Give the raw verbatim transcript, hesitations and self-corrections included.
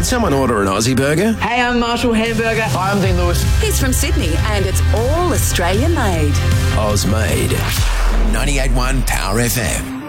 Could someone order an Aussie burger? Hey, I'm Marshall Hamburger. Hi, I'm Dean Lewis. He's from Sydney and it's all Australian made. Oz made. ninety-eight point one Power F M.